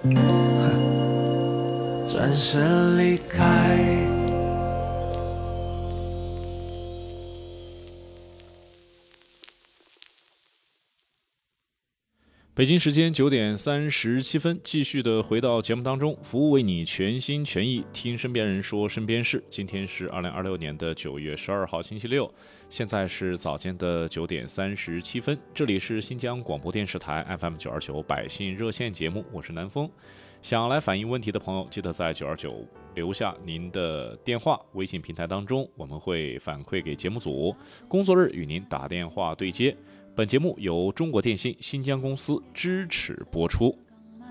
转身离开。 北京时间9:37，继续的回到节目当中，服务为你全心全意听身边人说身边事。今天是2026年9月12号星期六，现在是早间的9:37，这里是新疆广播电视台 FM929百姓热线节目，我是南风。想来反映问题的朋友，记得在929留下您的电话，微信平台当中我们会反馈给节目组，工作日与您打电话对接。本节目由中国电信新疆公司支持播出。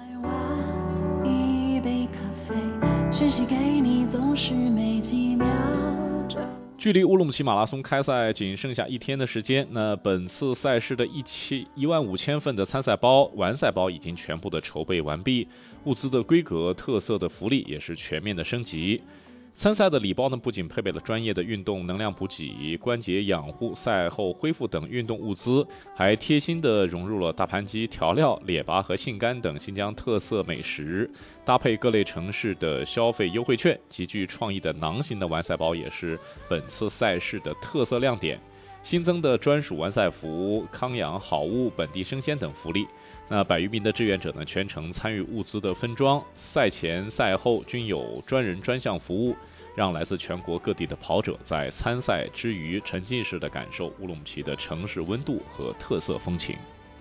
距离乌鲁木齐马拉松开赛仅剩下1天的时间，那本次赛事的15000份的参赛包、完赛包已经全部的筹备完毕，物资的规格、特色的福利也是全面的升级。参赛的礼包呢，不仅配备了专业的运动能量补给、关节养护、赛后恢复等运动物资，还贴心地融入了大盘鸡、调料、列巴和杏干等新疆特色美食，搭配各类城市的消费优惠券，极具创意的囊型的完赛包也是本次赛事的特色亮点。新增的专属完赛服、康养好物、本地生鲜等福利。那100余名的志愿者呢，全程参与物资的分装，赛前赛后均有专人专项服务，让来自全国各地的跑者在参赛之余沉浸式的感受乌鲁木齐的城市温度和特色风情。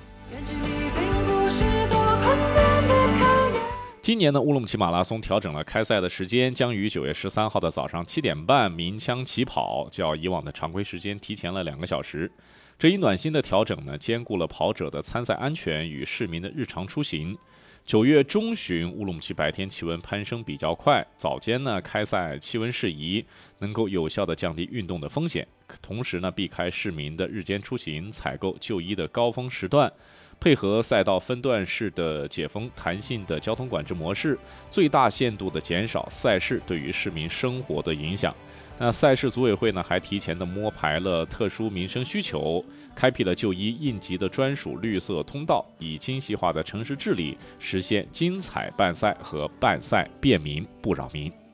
今年的乌鲁木齐马拉松调整了开赛的时间，将于9月13号的早上7点半鸣枪起跑，较以往的常规时间提前了2个小时。这一暖心的调整呢，兼顾了跑者的参赛安全与市民的日常出行。9月中旬，乌鲁木齐白天气温攀升比较快，早间呢开赛气温适宜，能够有效的降低运动的风险，同时呢避开市民的日间出行、采购、就医的高峰时段。配合赛道分段式的解封、弹性的交通管制模式，最大限度的减少赛事对于市民生活的影响。那赛事组委会呢，还提前的摸排了特殊民生需求，开辟了就医应急的专属绿色通道，以精细化的城市治理，实现精彩办赛和办赛便民不扰民。